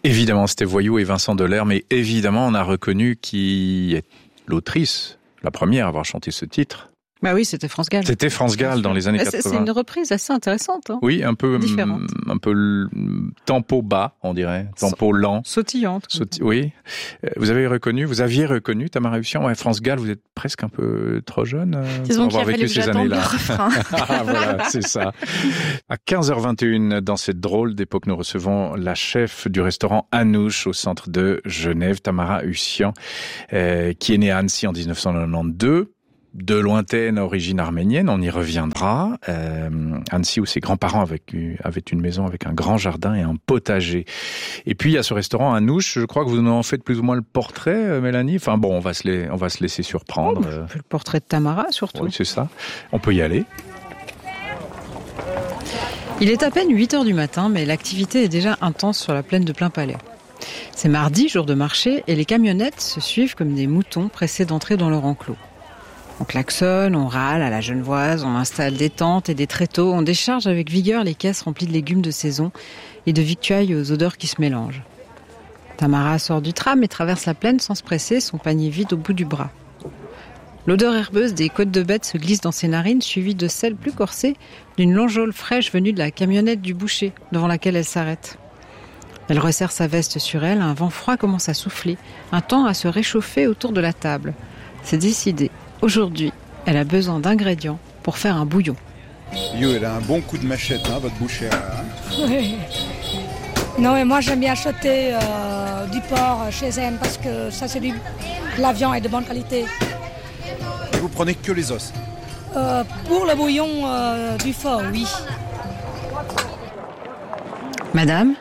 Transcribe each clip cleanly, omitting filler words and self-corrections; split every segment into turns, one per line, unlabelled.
Évidemment, c'était Voyou et Vincent Delerme, mais évidemment, on a reconnu qui est l'autrice, la première à avoir chanté ce titre.
Bah oui, c'était France Gall.
C'était France Gall dans les années 80.
C'est une reprise assez intéressante. Hein.
Oui, un peu tempo bas, on dirait, tempo lent.
Sautillante.
Oui. Vous aviez reconnu Tamara Hussian. Ouais, France Gall, vous êtes presque un peu trop jeune
Disons
pour avoir vécu ces années-là. Voilà, c'est ça. À 15h21, dans cette drôle d'époque, nous recevons la chef du restaurant Anouche au centre de Genève, Tamara Hussian, qui est née à Annecy en 1992. De lointaine origine arménienne, on y reviendra. Annecy, où ses grands-parents avaient une maison avec un grand jardin et un potager. Et puis il y a ce restaurant Anouche. Je crois que vous nous en faites plus ou moins le portrait, Mélanie. Enfin bon, on va se laisser surprendre.
Le portrait de Tamara surtout.
Oui, c'est ça. On peut y aller.
Il est à peine 8h du matin, mais l'activité est déjà intense sur la plaine de Plainpalais. C'est mardi, jour de marché, et les camionnettes se suivent comme des moutons pressés d'entrer dans leur enclos. On klaxonne, on râle à la genevoise, on installe des tentes et des tréteaux, on décharge avec vigueur les caisses remplies de légumes de saison et de victuailles aux odeurs qui se mélangent. Tamara sort du tram et traverse la plaine sans se presser, son panier vide au bout du bras. L'odeur herbeuse des côtes de bête se glisse dans ses narines, suivie de celle plus corsée d'une longeole fraîche venue de la camionnette du boucher, devant laquelle elle s'arrête. Elle resserre sa veste sur elle, un vent froid commence à souffler, un temps à se réchauffer autour de la table. C'est décidé. Aujourd'hui, elle a besoin d'ingrédients pour faire un bouillon.
Elle a un bon coup de machette, votre bouchère.
Oui. Non, mais moi j'aime bien acheter du porc chez elle parce que ça c'est la viande est de bonne qualité.
Et vous prenez que les os?
Pour le bouillon du porc, oui.
Madame.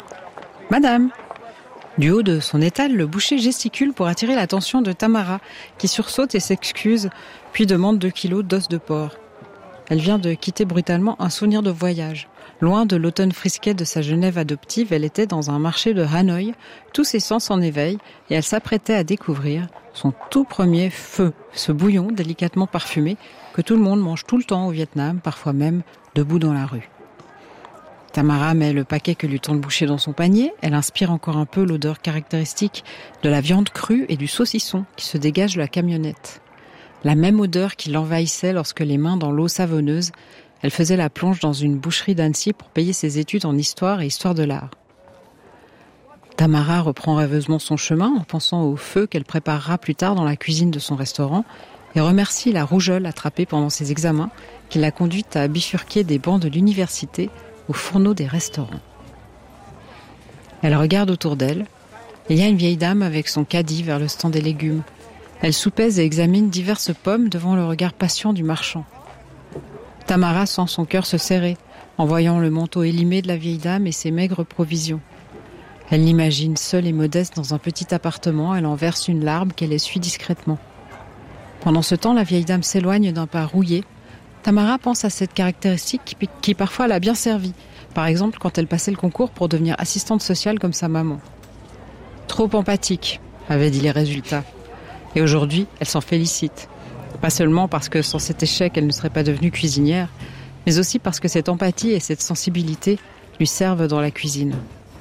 Du haut de son étal, le boucher gesticule pour attirer l'attention de Tamara, qui sursaute et s'excuse, puis demande 2 kilos d'os de porc. Elle vient de quitter brutalement un souvenir de voyage. Loin de l'automne frisquet de sa Genève adoptive, elle était dans un marché de Hanoï, tous ses sens en éveil, et elle s'apprêtait à découvrir son tout premier feu, ce bouillon délicatement parfumé que tout le monde mange tout le temps au Vietnam, parfois même debout dans la rue. Tamara met le paquet que lui tend le boucher dans son panier. Elle inspire encore un peu l'odeur caractéristique de la viande crue et du saucisson qui se dégage de la camionnette. La même odeur qui l'envahissait lorsque les mains dans l'eau savonneuse, elle faisait la plonge dans une boucherie d'Annecy pour payer ses études en histoire et histoire de l'art. Tamara reprend rêveusement son chemin en pensant au feu qu'elle préparera plus tard dans la cuisine de son restaurant et remercie la rougeole attrapée pendant ses examens qui l'a conduite à bifurquer des bancs de l'université au fourneau des restaurants. Elle regarde autour d'elle, et il y a une vieille dame avec son caddie vers le stand des légumes. Elle soupèse et examine diverses pommes devant le regard patient du marchand. Tamara sent son cœur se serrer en voyant le manteau élimé de la vieille dame et ses maigres provisions. Elle l'imagine seule et modeste dans un petit appartement, elle en verse une larme qu'elle essuie discrètement. Pendant ce temps, la vieille dame s'éloigne d'un pas rouillé. Tamara pense à cette caractéristique qui parfois l'a bien servi. Par exemple, quand elle passait le concours pour devenir assistante sociale comme sa maman. Trop empathique, avaient dit les résultats. Et aujourd'hui, elle s'en félicite. Pas seulement parce que sans cet échec, elle ne serait pas devenue cuisinière, mais aussi parce que cette empathie et cette sensibilité lui servent dans la cuisine.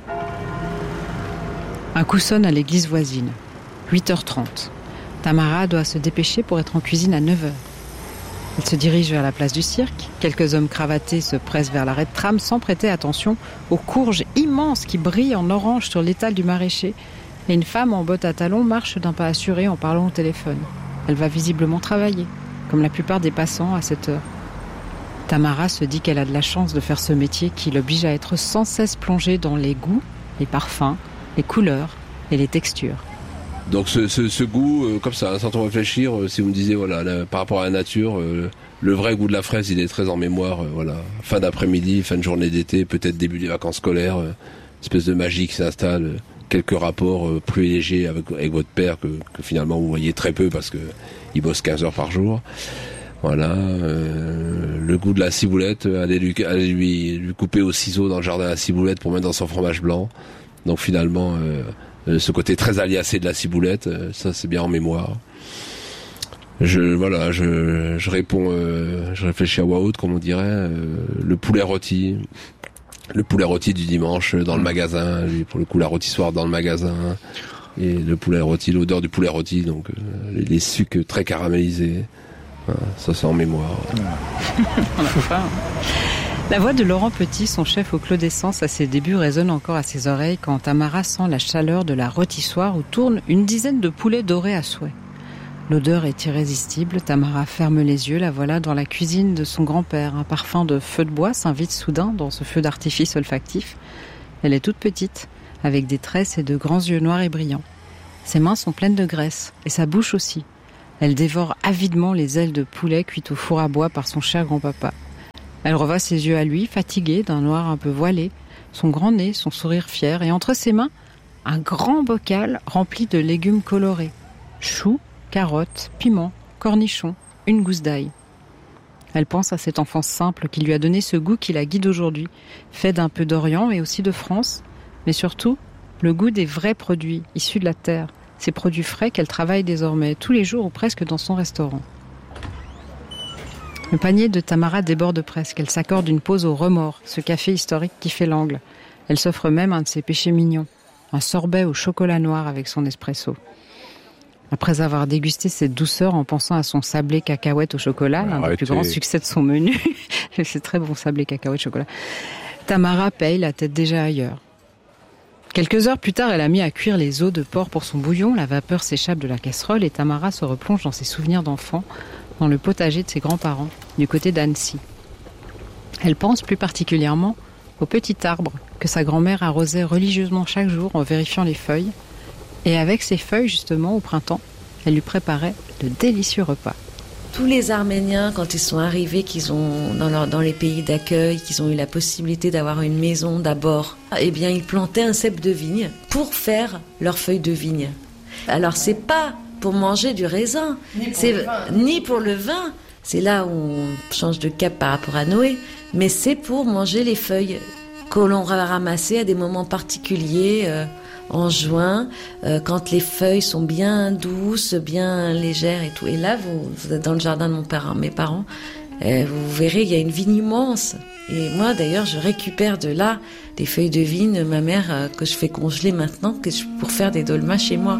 Un coup sonne à l'église voisine. 8h30. Tamara doit se dépêcher pour être en cuisine à 9h. Elle se dirige vers la place du cirque. Quelques hommes cravatés se pressent vers l'arrêt de tram sans prêter attention aux courges immenses qui brillent en orange sur l'étal du maraîcher. Et une femme en bottes à talons marche d'un pas assuré en parlant au téléphone. Elle va visiblement travailler, comme la plupart des passants à cette heure. Tamara se dit qu'elle a de la chance de faire ce métier qui l'oblige à être sans cesse plongée dans les goûts, les parfums, les couleurs et les textures.
Donc ce goût, comme ça, sans trop réfléchir, si vous me disiez, par rapport à la nature, le vrai goût de la fraise, il est très en mémoire, fin d'après-midi, fin de journée d'été, peut-être début des vacances scolaires, espèce de magie qui s'installe, quelques rapports privilégiés avec votre père que finalement vous voyez très peu parce que il bosse 15 heures par jour. Voilà, le goût de la ciboulette, aller lui couper au ciseau dans le jardin la ciboulette pour mettre dans son fromage blanc. Donc finalement, ce côté très aliacé de la ciboulette, ça c'est bien en mémoire. Je réponds, je réfléchis à voix haute, comme on dirait, le poulet rôti, Le poulet rôti du dimanche dans le magasin, lui, pour le coup la rôtissoire dans le magasin, et le poulet rôti, l'odeur du poulet rôti, donc les sucs très caramélisés, ça c'est en mémoire.
On a faim. La voix de Laurent Petit, son chef au Clos d'Essence, à ses débuts résonne encore à ses oreilles quand Tamara sent la chaleur de la rôtissoire où tournent une dizaine de poulets dorés à souhait. L'odeur est irrésistible, Tamara ferme les yeux, la voilà dans la cuisine de son grand-père. Un parfum de feu de bois s'invite soudain dans ce feu d'artifice olfactif. Elle est toute petite, avec des tresses et de grands yeux noirs et brillants. Ses mains sont pleines de graisse, et sa bouche aussi. Elle dévore avidement les ailes de poulet cuites au four à bois par son cher grand-papa. Elle revoit ses yeux à lui, fatigués, d'un noir un peu voilé, son grand nez, son sourire fier, et entre ses mains, un grand bocal rempli de légumes colorés. Choux, carottes, piments, cornichons, une gousse d'ail. Elle pense à cette enfance simple qui lui a donné ce goût qui la guide aujourd'hui, fait d'un peu d'Orient et aussi de France, mais surtout le goût des vrais produits issus de la terre, ces produits frais qu'elle travaille désormais tous les jours ou presque dans son restaurant. Le panier de Tamara déborde presque. Elle s'accorde une pause au remords, ce café historique qui fait l'angle. Elle s'offre même un de ses péchés mignons, un sorbet au chocolat noir avec son espresso. Après avoir dégusté cette douceur en pensant à son sablé cacahuète au chocolat, l'un des plus grands succès de son menu, c'est très bon sablé cacahuète chocolat, Tamara paye la tête déjà ailleurs. Quelques heures plus tard, elle a mis à cuire les os de porc pour son bouillon, la vapeur s'échappe de la casserole et Tamara se replonge dans ses souvenirs d'enfant, dans le potager de ses grands-parents, du côté d'Annecy. Elle pense plus particulièrement au petit arbre que sa grand-mère arrosait religieusement chaque jour en vérifiant les feuilles. Et avec ces feuilles, justement, au printemps, elle lui préparait de délicieux repas.
Tous les Arméniens, quand ils sont arrivés, qu'ils ont dans les pays d'accueil, qu'ils ont eu la possibilité d'avoir une maison d'abord, eh bien, ils plantaient un cep de vigne pour faire leurs feuilles de vigne. Alors, c'est pas pour manger du raisin, ni pour le vin. C'est là où on change de cap par rapport à Noé, mais c'est pour manger les feuilles que l'on va ramasser à des moments particuliers, en juin, quand les feuilles sont bien douces, bien légères et tout. Et là, vous êtes dans le jardin de mes parents, vous verrez, il y a une vigne immense. Et moi, d'ailleurs, je récupère de là des feuilles de vigne, ma mère, que je fais congeler maintenant, pour faire des dolmas chez moi.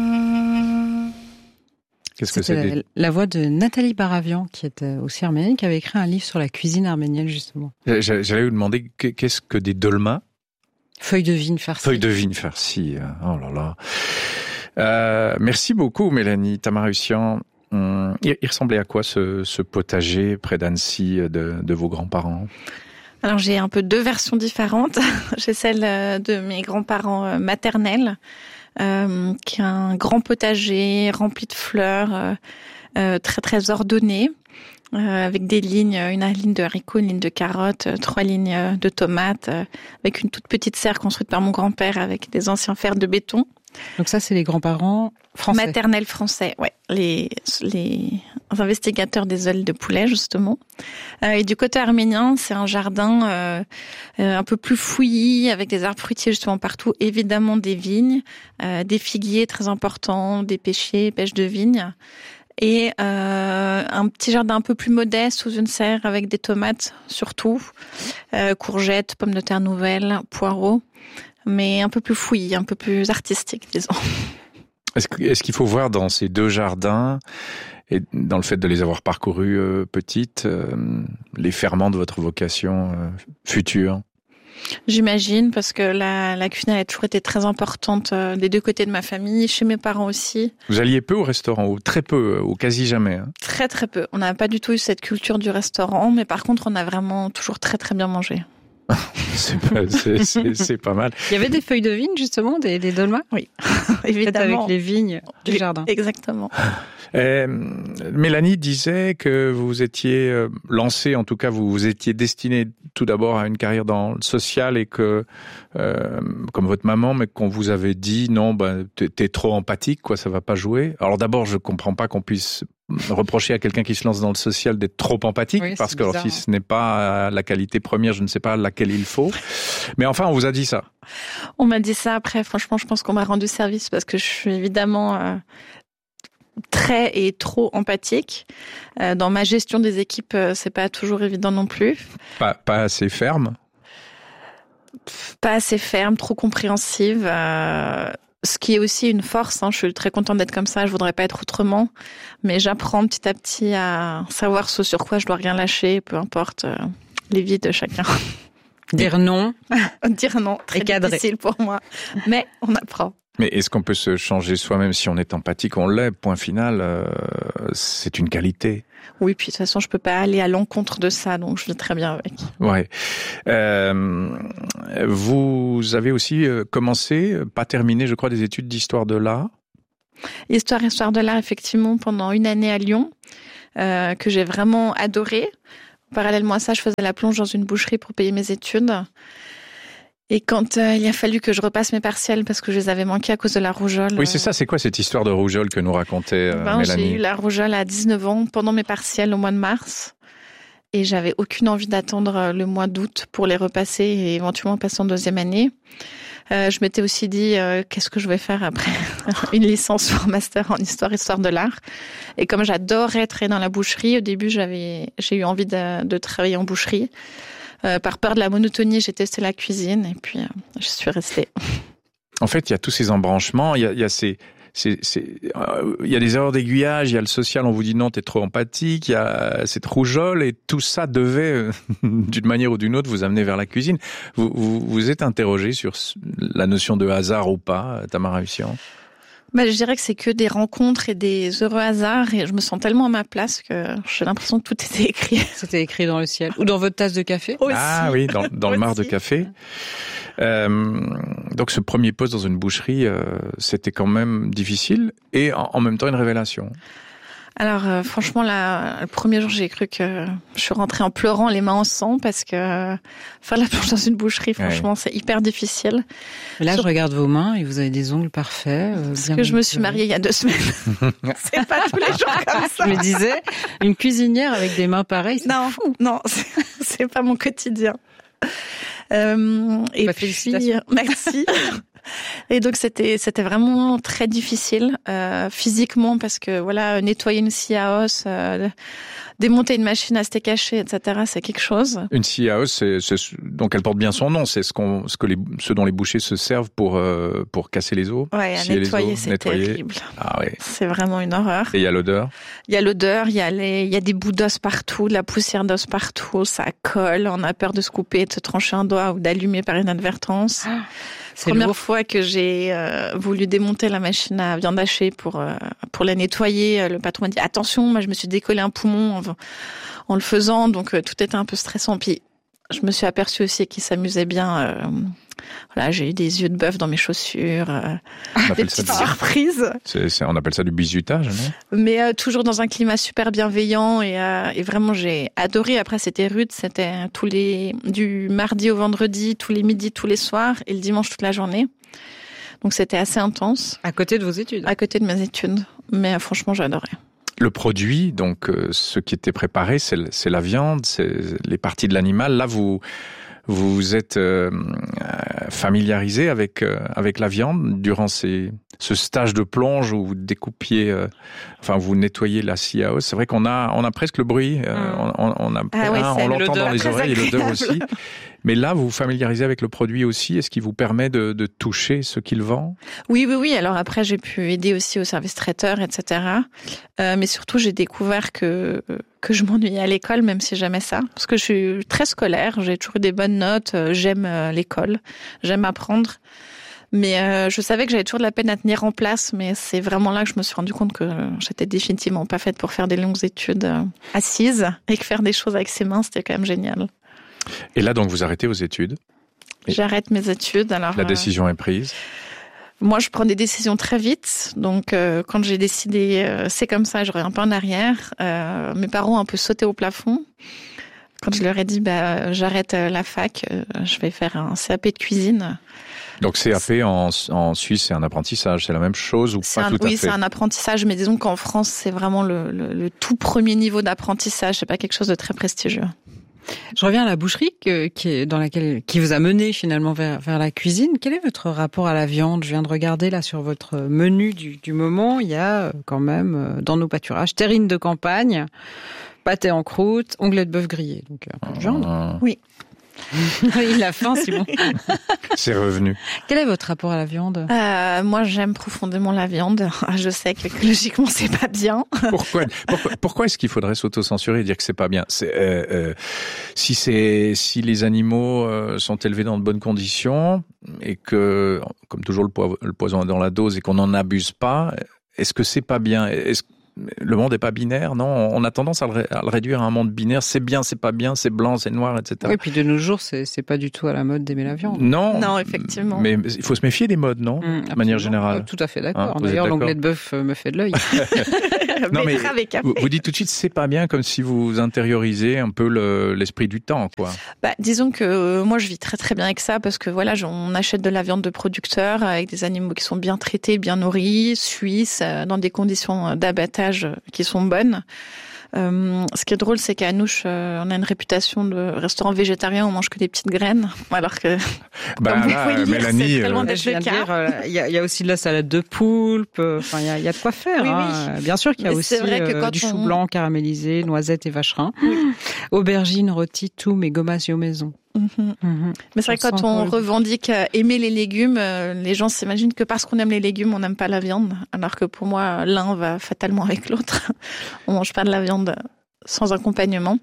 Qu'est-ce que c'est
la voix de Nathalie Baravian, qui est aussi arménienne, qui avait écrit un livre sur la cuisine arménienne, justement.
J'allais vous demander, qu'est-ce que des dolmas?
Feuilles de vigne farcies.
Feuilles de vigne farcies. Oh là là. Merci beaucoup, Mélanie Tamarussian. Il ressemblait à quoi ce potager près d'Annecy de vos grands-parents?
Alors j'ai un peu deux versions différentes. J'ai celle de mes grands-parents maternels, qui a un grand potager rempli de fleurs, très très ordonné, avec des lignes, une ligne de haricots, une ligne de carottes, 3 lignes de tomates, avec une toute petite serre construite par mon grand-père avec des anciens fers de béton.
Donc ça, c'est les grands-parents français.
Maternels français, ouais. Les investigateurs des ailes de poulet, justement. Et du côté arménien, c'est un jardin un peu plus fouillis, avec des arbres fruitiers justement partout. Évidemment des vignes, des figuiers très importants, des pêches de vigne. Et un petit jardin un peu plus modeste sous une serre avec des tomates surtout, courgettes, pommes de terre nouvelles, poireaux. Mais un peu plus fouillis, un peu plus artistique, disons.
Est-ce qu'il faut voir dans ces deux jardins, et dans le fait de les avoir parcourus petites, les ferments de votre vocation future?
J'imagine, parce que la cuisine a toujours été très importante des deux côtés de ma famille, chez mes parents aussi.
Vous alliez peu au restaurant, ou très peu, ou quasi jamais, hein?
Très très peu. On n'a pas du tout eu cette culture du restaurant, mais par contre, on a vraiment toujours très très bien mangé.
C'est pas mal.
Il y avait des feuilles de vigne, justement, des dolmas?
Oui, évidemment.
Avec les vignes du jardin.
Exactement.
Mélanie disait que vous étiez lancée, en tout cas vous étiez destinée tout d'abord à une carrière dans le social et que, comme votre maman, mais qu'on vous avait dit non, t'es trop empathique, quoi, ça va pas jouer. Alors d'abord, je comprends pas qu'on puisse reprocher à quelqu'un qui se lance dans le social d'être trop empathique, oui, parce que alors, si ce n'est pas la qualité première, je ne sais pas laquelle il faut. Mais enfin, on vous a dit ça.
On m'a dit ça. Après, franchement, je pense qu'on m'a rendu service parce que je suis évidemment très et trop empathique. Dans ma gestion des équipes, c'est pas toujours évident non plus.
Pas assez ferme.
pas assez ferme, trop compréhensive. Ce qui est aussi une force. Je suis très contente d'être comme ça. Je voudrais pas être autrement. Mais j'apprends petit à petit à savoir ce sur quoi je dois rien lâcher, peu importe les vies de chacun.
Dire non.
Dire non, très difficile pour moi. Mais on apprend.
Mais est-ce qu'on peut se changer soi-même si on est empathique? On l'est, point final. C'est une qualité.
Oui, puis de toute façon, je peux pas aller à l'encontre de ça, donc je vis très bien avec.
Ouais. Vous avez aussi commencé, pas terminé, je crois, des études d'histoire de l'art.
Histoire de l'art, effectivement, pendant une année à Lyon, que j'ai vraiment adoré. Parallèlement à ça, je faisais la plonge dans une boucherie pour payer mes études. Et quand il a fallu que je repasse mes partiels parce que je les avais manqués à cause de la rougeole.
Oui, c'est ça. C'est quoi cette histoire de rougeole que nous racontait Mélanie?
J'ai eu la rougeole à 19 ans pendant mes partiels au mois de mars. Et j'avais aucune envie d'attendre le mois d'août pour les repasser et éventuellement passer en deuxième année. Je m'étais aussi dit, qu'est-ce que je vais faire après une licence ou un master en histoire de l'art. Et comme j'adorais travailler dans la boucherie, au début, j'ai eu envie de travailler en boucherie. Par peur de la monotonie, j'ai testé la cuisine et puis je suis restée.
En fait, il y a tous ces embranchements, il y a des erreurs d'aiguillage, il y a le social, on vous dit non, t'es trop empathique, il y a cette rougeole et tout ça devait, d'une manière ou d'une autre, vous amener vers la cuisine. Vous êtes interrogé sur la notion de hasard ou pas, Tamara Hussian?
Je dirais que c'est que des rencontres et des heureux hasards et je me sens tellement à ma place que j'ai l'impression que tout était écrit.
C'était écrit dans le ciel. Ou dans votre tasse de café
aussi.
Ah oui, dans le mar de café. Donc ce premier poste dans une boucherie, c'était quand même difficile et en même temps une révélation.
Alors franchement, le premier jour, j'ai cru que je suis rentrée en pleurant, les mains en sang, parce que faire la plonge dans une boucherie, franchement, c'est hyper difficile.
Et là, je regarde vos mains et vous avez des ongles parfaits.
Parce que je me suis mariée il y a 2 semaines. C'est pas tous les jours comme ça.
Je me disais, une cuisinière avec des mains pareilles, c'est fou.
Non, c'est pas mon quotidien. Et
félicitations.
Merci. Et donc c'était vraiment très difficile physiquement parce que voilà, nettoyer une scie à os, démonter une machine à steak haché, etc. c'est quelque chose.
Une scie à os, donc elle porte bien son nom, c'est ce dont les bouchers se servent pour casser les os.
Ouais, à nettoyer, c'est terrible.
Ah ouais.
C'est vraiment une horreur.
Et il y a l'odeur.
Il y a l'odeur, il y a des bouts d'os partout, de la poussière d'os partout, ça colle, on a peur de se couper, de se trancher un doigt ou d'allumer par inadvertance. Première fois que j'ai voulu démonter la machine à viande hachée pour la nettoyer, le patron m'a dit attention, moi je me suis décollé un poumon en le faisant, donc tout était un peu stressant. Puis je me suis aperçue aussi qu'il s'amusait bien. Voilà, j'ai eu des yeux de bœuf dans mes chaussures, des petites surprises.
On appelle ça du bizutage, non?
Mais toujours dans un climat super bienveillant et vraiment j'ai adoré. Après c'était rude, c'était du mardi au vendredi, tous les midis, tous les soirs et le dimanche toute la journée. Donc c'était assez intense.
À côté de vos études? À
côté de mes études, mais franchement j'adorais.
Le produit, donc ce qui était préparé, c'est la viande, c'est les parties de l'animal. Là vous êtes familiarisé avec la viande durant ce stage de plonge où vous découpiez, vous nettoyez la scie à os. C'est vrai qu'on a presque le bruit, on l'entend dans les oreilles et l'odeur aussi. Mais là, vous vous familiarisez avec le produit aussi. Est-ce qu'il vous permet de toucher ce qu'il vend?
Oui. Alors après, j'ai pu aider aussi au service traiteur, etc. Mais surtout, j'ai découvert que je m'ennuyais à l'école, même si j'aimais ça. Parce que je suis très scolaire, j'ai toujours eu des bonnes notes, j'aime l'école, j'aime apprendre. Mais je savais que j'avais toujours de la peine à tenir en place, mais c'est vraiment là que je me suis rendu compte que j'étais définitivement pas faite pour faire des longues études assises et que faire des choses avec ses mains, c'était quand même génial.
Et là, donc, vous arrêtez vos études?
J'arrête mes études. Alors,
la décision est prise?
Moi, je prends des décisions très vite. Donc, quand j'ai décidé, c'est comme ça, je reviens un peu en arrière. Mes parents ont un peu sauté au plafond. Quand je leur ai dit, j'arrête la fac, je vais faire un CAP de cuisine.
Donc CAP en Suisse, c'est un apprentissage, c'est la même chose ou pas tout à fait?
Oui, c'est un apprentissage, mais disons qu'en France, c'est vraiment le tout premier niveau d'apprentissage. C'est pas quelque chose de très prestigieux.
Je reviens à la boucherie qui vous a mené finalement vers la cuisine. Quel est votre rapport à la viande? Je viens de regarder là sur votre menu du moment. Il y a quand même dans nos pâturages terrine de campagne, pâté en croûte, onglet de bœuf grillé. Donc un peu de viande.
Oui.
Il a faim, Simon.
C'est revenu.
Quel est votre rapport à la viande ?
Moi, j'aime profondément la viande. Je sais qu'écologiquement, c'est pas bien.
Pourquoi est-ce qu'il faudrait s'auto-censurer et dire que c'est pas bien ? Si les animaux sont élevés dans de bonnes conditions et que, comme toujours, le poison est dans la dose et qu'on n'en abuse pas, est-ce que c'est pas bien ? Le monde n'est pas binaire, non ? On a tendance à le réduire à un monde binaire. C'est bien, c'est pas bien, c'est blanc, c'est noir, etc.
Oui, puis de nos jours, c'est pas du tout à la mode d'aimer la viande.
Non, effectivement.
Mais il faut se méfier des modes, non ? De manière générale.
Tout à fait d'accord.
Hein,
d'ailleurs, l'onglet de bœuf me fait de l'œil.
Non, mais vous dites tout de suite, c'est pas bien, comme si vous intériorisez un peu l'esprit du temps, quoi.
Disons que moi, je vis très très bien avec ça parce que voilà, on achète de la viande de producteurs avec des animaux qui sont bien traités, bien nourris, suisses, dans des conditions d'abattage qui sont bonnes. Ce qui est drôle, c'est qu'à Anouch, on a une réputation de restaurant végétarien, on mange que des petites graines, alors que comme vous pouvez le dire,
Mélanie,
c'est très loin d'être le cas.
Il y a aussi de la salade de poulpe, enfin il y a de quoi faire.
Oui,
hein. Bien sûr qu'il y a aussi du chou blanc caramélisé, noisettes et vacherin, aubergines rôties, toum et gomasio maison.
Mais c'est vrai que quand on revendique aimer les légumes, les gens s'imaginent que parce qu'on aime les légumes, on n'aime pas la viande. Alors que pour moi, l'un va fatalement avec l'autre. On mange pas de la viande sans accompagnement.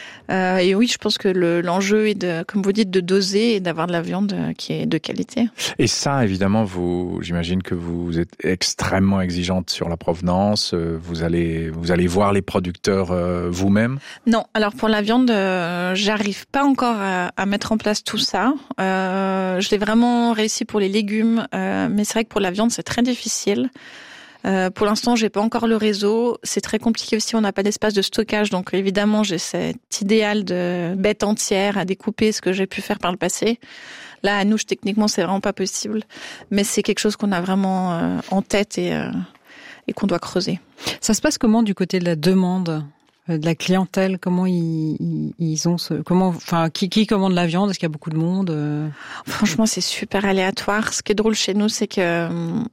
Et oui, je pense que l'enjeu est de, comme vous dites, de doser et d'avoir de la viande qui est de qualité.
Et ça, évidemment, j'imagine que vous êtes extrêmement exigeante sur la provenance. Vous allez voir les producteurs vous-même.
Non, alors pour la viande, j'arrive pas encore à mettre en place tout ça. Je l'ai vraiment réussi pour les légumes, mais c'est vrai que pour la viande, c'est très difficile. Pour l'instant, j'ai pas encore le réseau. C'est très compliqué aussi. On n'a pas d'espace de stockage, donc évidemment, j'ai cet idéal de bête entière à découper, ce que j'ai pu faire par le passé. Là, à nous, techniquement, c'est vraiment pas possible. Mais c'est quelque chose qu'on a vraiment en tête et qu'on doit creuser.
Ça se passe comment du côté de la demande, de la clientèle ? Comment ils ont qui commande la viande ? Est-ce qu'il y a beaucoup de monde ?
Franchement, c'est super aléatoire. Ce qui est drôle chez nous, c'est que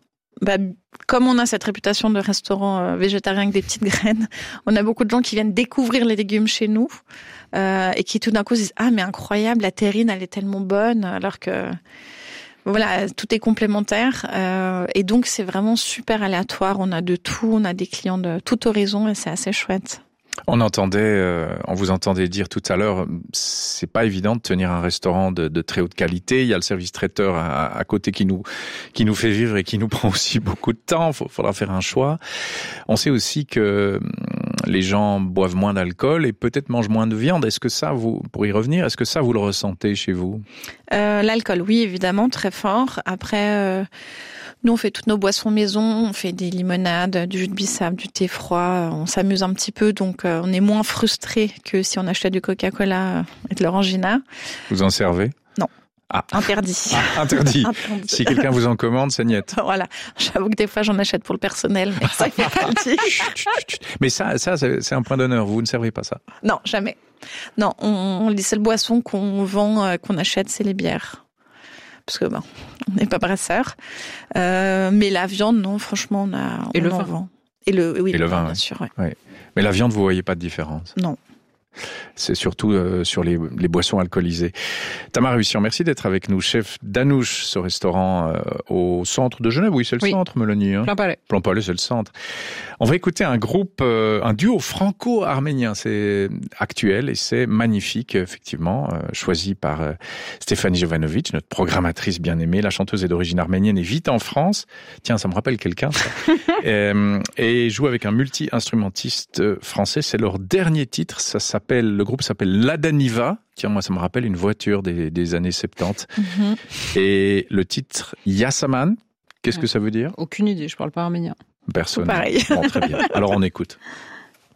comme on a cette réputation de restaurant végétarien avec des petites graines, on a beaucoup de gens qui viennent découvrir les légumes chez nous et qui tout d'un coup se disent « Ah, mais incroyable, la terrine, elle est tellement bonne !» alors que voilà, tout est complémentaire. Et donc, c'est vraiment super aléatoire. On a de tout, on a des clients de tout horizon et c'est assez chouette.
On vous entendait dire tout à l'heure, c'est pas évident de tenir un restaurant de très haute qualité. Il y a le service traiteur à côté qui nous fait vivre et qui nous prend aussi beaucoup de temps. Faudra faire un choix. On sait aussi que les gens boivent moins d'alcool et peut-être mangent moins de viande. Est-ce que ça, pour y revenir, est-ce que ça vous le ressentez chez vous ?
L'alcool, oui, évidemment, très fort. Après, nous, on fait toutes nos boissons maison, on fait des limonades, du jus de bissap, du thé froid, on s'amuse un petit peu, donc on est moins frustré que si on achetait du Coca-Cola et de l'Orangina.
Vous en servez ?
Non. Interdit.
Interdit. Si quelqu'un vous en commande, c'est niet.
Voilà. J'avoue que des fois, j'en achète pour le personnel, mais ça, il faut pas le dire.
Mais ça, c'est un point d'honneur. Vous ne servez pas ça ?
Non, jamais. Non, les seules boissons qu'on vend, qu'on achète, c'est les bières. Parce que on n'est pas brasseur. Mais la viande, non, franchement, on en vend. Et le vin, bien sûr. Ouais.
Ouais. Mais la viande, vous voyez pas de différence ?
Non.
C'est surtout sur les boissons alcoolisées. Tamara Huissian, merci d'être avec nous, chef d'Anouch, ce restaurant au centre de Genève. Oui, c'est le centre, Mélanie. Hein. Plain-Palais, c'est le centre. On va écouter un duo franco-arménien. C'est actuel et c'est magnifique, effectivement, choisi par Stéphanie Jovanovic, notre programmatrice bien-aimée. La chanteuse est d'origine arménienne et vit en France. Tiens, ça me rappelle quelqu'un, ça. Et joue avec un multi-instrumentiste français. C'est leur dernier titre. Le groupe s'appelle Ladaniva. Tiens, moi, ça me rappelle une voiture des années 70. Et le titre Yasaman, qu'est-ce que ça veut dire ?
Aucune idée, je parle pas arménien.
Personne.
Pareil.
Bon, très bien. Alors on écoute.